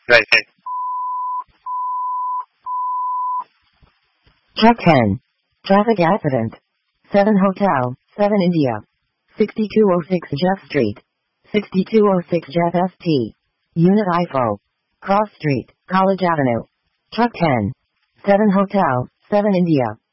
Right. Truck 10. Traffic accident. 7 Hotel, 7 India. 6206 Jeff Street. 6206 Jeff ST. Unit IFO. Cross Street, College Avenue. Truck 10. 7 Hotel, 7 India.